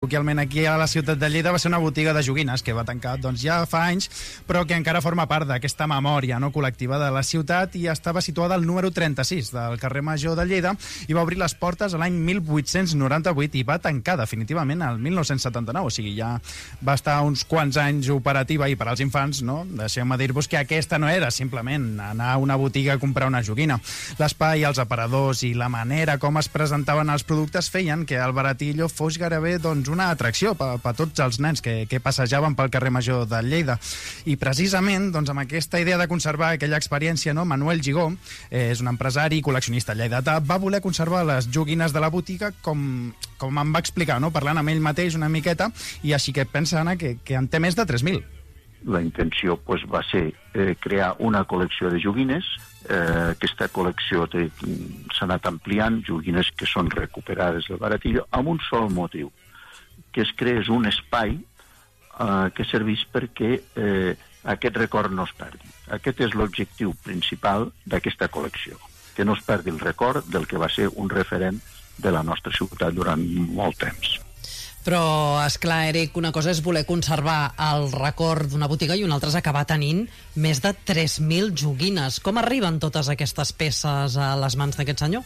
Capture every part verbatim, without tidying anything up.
col·loquialment aquí a la ciutat de Lleida, va ser una botiga de joguines que va tancar doncs, ja fa anys, però que encara forma part d'aquesta memòria, no, col·lectiva de la ciutat, i estava situada al número trenta-sis del carrer Major de Lleida, i va obrir les portes a l'any mil vuit-cents noranta-vuit i va tancar definitivament el mil nou-cents setanta-nou, o sigui, ja va estar uns quants anys operativa, i per als infants, no, deixeu-me dir-vos que aquesta no era simplement anar a una botiga a comprar una joguina. L'espai, els aparadors i la manera com es presentaven els productes feien que el Baratillo fos gairebé doncs, una atracció per, per tots els nens que, que passejaven pel carrer Major de Lleida. I precisament doncs, amb aquesta idea de conservar aquella experiència, no, Manuel Gigó, eh, és un empresari i col·leccionista lleidatà, va voler conservar les joguines de la botiga com, com em va explicar, no, parlant amb ell mateix una miqueta, i així que pensa, Anna, que, que en té més de tres mil. La intenció pues, va ser eh, crear una col·lecció de joguines. Eh, aquesta col·lecció s'ha anat ampliant, joguines que són recuperades del Baratillo, amb un sol motiu, que es creés un espai eh, que servís perquè eh, aquest record no es perdi. Aquest és l'objectiu principal d'aquesta col·lecció, que no es perdi el record del que va ser un referent de la nostra ciutat durant molt temps. Però, esclar, Eric, una cosa és voler conservar el record d'una botiga i una altra és acabar tenint més de tres mil joguines. Com arriben totes aquestes peces a les mans d'aquest senyor?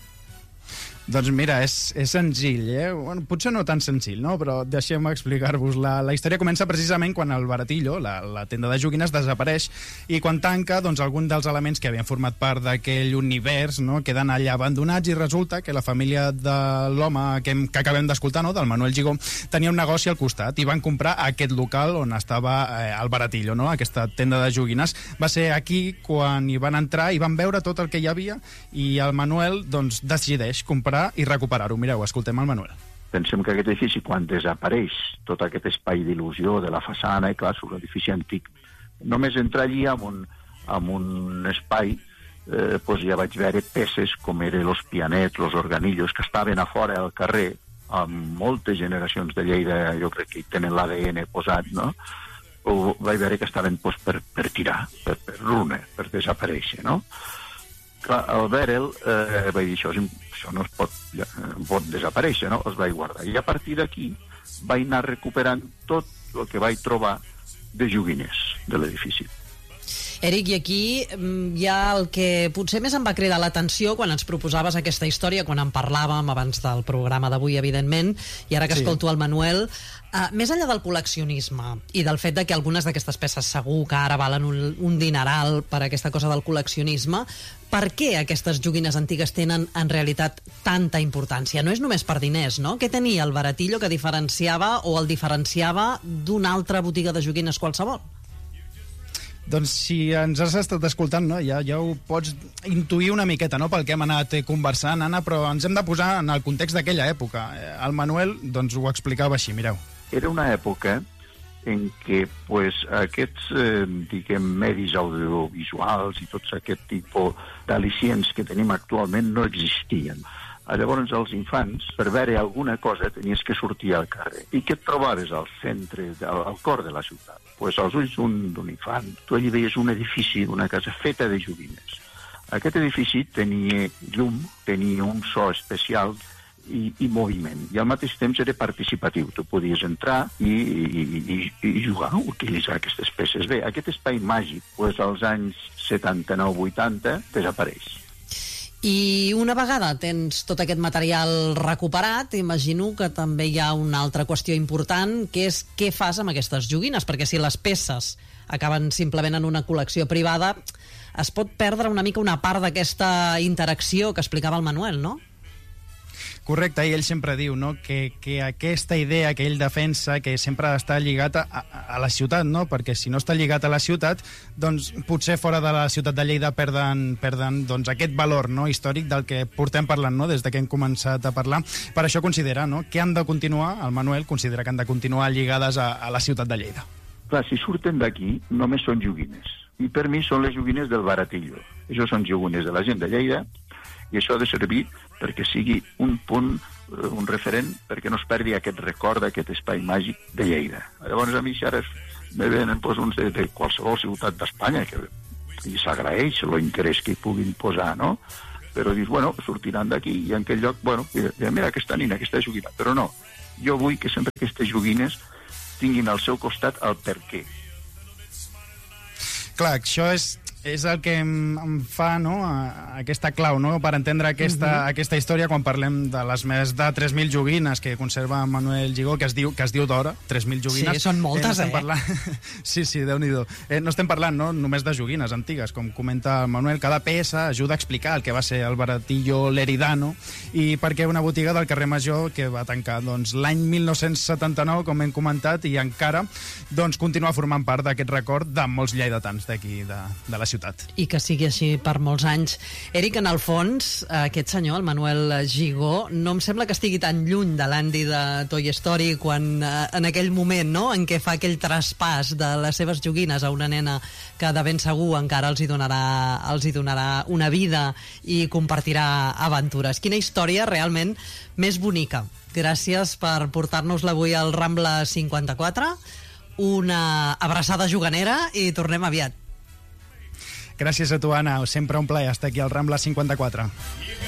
Doncs mira, és, és senzill, eh? Bueno, potser no tan senzill, no? Però deixeu-me explicar-vos. La, la història comença precisament quan el Baratillo, la, la tenda de joguines, desapareix, i quan tanca, doncs algun dels elements que havien format part d'aquell univers, no?, queden allà abandonats, i resulta que la família de l'home que, que acabem d'escoltar, no?, del Manuel Gigó, tenia un negoci al costat i van comprar aquest local on estava eh, el Baratillo, no?, aquesta tenda de joguines. Va ser aquí quan hi van entrar i van veure tot el que hi havia, i el Manuel doncs, decideix comprar i recuperar-ho. Mireu, escoltem el Manuel. Pensem que aquest edifici, quan desapareix tot aquest espai d'il·lusió de la façana, i clar, sobre l'edifici antic, només entrar allí amb un, amb un espai, eh, doncs ja vaig veure peces com eren els pianets, els organillos, que estaven a fora al carrer, amb moltes generacions de Lleida, jo crec que hi tenen l'A D N posat, no? O vaig veure que estaven doncs, per, per tirar, per, per runa, per desaparèixer, no? Clar, al veure'l, eh, vaig dir, això, això no es pot, ja, pot desaparèixer, no? Els vaig guardar. I a partir d'aquí vaig anar recuperant tot el que vaig trobar de joguines de l'edifici. Eric, i aquí hi ha el que potser més em va cridar l'atenció quan ens proposaves aquesta història, quan en parlàvem abans del programa d'avui, evidentment, i ara que sí. Escolto el Manuel, uh, més enllà del col·leccionisme i del fet de que algunes d'aquestes peces segur que ara valen un, un dineral per aquesta cosa del col·leccionisme, per què aquestes joguines antigues tenen en realitat tanta importància? No és només per diners, no? Què tenia el Baratillo que diferenciava o el diferenciava d'una altra botiga de joguines qualsevol? Doncs si ens has estat escoltant, no? ja, ja ho pots intuir una miqueta, no?, pel que hem anat conversant, Anna, però ens hem de posar en el context d'aquella època. El Manuel doncs, ho explicava així, mireu. Era una època en què pues, aquests eh, diguem, medis audiovisuals i tots aquest tipus d'al·licients que tenim actualment no existien. Llavors, els infants, per veure alguna cosa, tenies que sortir al carrer. I què et trobaves al centre, al, al cor de la ciutat? Pues als ulls d'un infant, tu allí veies un edifici, una casa feta de joguines. Aquest edifici tenia llum, tenia un so especial i, i moviment. I al mateix temps era participatiu. Tu podies entrar i, i, i, i jugar, utilitzar aquestes peces. Bé, aquest espai màgic, pues, als anys setanta-nou vuitanta, desapareix. I una vegada tens tot aquest material recuperat, imagino que també hi ha una altra qüestió important, que és què fas amb aquestes joguines, perquè si les peces acaben simplement en una col·lecció privada, es pot perdre una mica una part d'aquesta interacció que explicava el Manuel, no? Correcte, i ell sempre diu, no?, que, que aquesta idea que ell defensa, que sempre ha d'estar lligat a, a la ciutat, no?, perquè si no està lligat a la ciutat, doncs potser fora de la ciutat de Lleida perden, perden doncs, aquest valor, no?, històric del que portem parlant, no?, des de que hem començat a parlar. Per això considera, no?, que han de continuar, el Manuel considera que han de continuar lligades a, a la ciutat de Lleida. Clar, si surten d'aquí, només són joguines. I per mi són les joguines del Baratillo. Això són joguines de la gent de Lleida, i això ha de servir perquè sigui un punt, un referent, perquè no es perdi aquest record d'aquest espai màgic de Lleida. Llavors a mi ara me venen pues, uns de, de qualsevol ciutat d'Espanya, que i s'agraeix l'interès que hi puguin posar, no? Però dius, bueno, sortiran d'aquí i en aquell lloc, bueno, mira, mira aquesta nina, aquesta joguina, però no. Jo vull que sempre aquestes joguines tinguin al seu costat el per què. Clar, això és, és el que em, em fa, no?, a, aquesta clau, no?, per entendre aquesta, uh-huh. aquesta història quan parlem de les més de tres mil joguines que conserva Manuel Gigó, que es diu, que es diu d'hora, tres mil joguines. Sí, són moltes, eh? eh? No parlant... sí, sí, Déu-n'hi-do. Eh, no estem parlant, no?, només de joguines antigues, com comenta el Manuel, cada peça ajuda a explicar el que va ser el Baratillo Leridano, i perquè una botiga del carrer Major que va tancar, doncs, l'any mil nou-cents setanta-nou, com hem comentat, i encara, doncs, continua formant part d'aquest record de molts lleidatans d'aquí, de, de la ciutat. I que sigui així per molts anys. Eric, en el fons, aquest senyor, el Manuel Gigó, no em sembla que estigui tan lluny de l'Andy de Toy Story quan, en aquell moment, no?, en què fa aquell traspàs de les seves joguines a una nena que de ben segur encara els hi donarà, els hi donarà una vida i compartirà aventures. Quina història realment més bonica. Gràcies per portar-nos-la avui al Rambla cinquanta-quatre. Una abraçada juganera i tornem aviat. Gràcies a tu, Anna. Sempre un plaer estar aquí al Rambla cinquanta-quatre.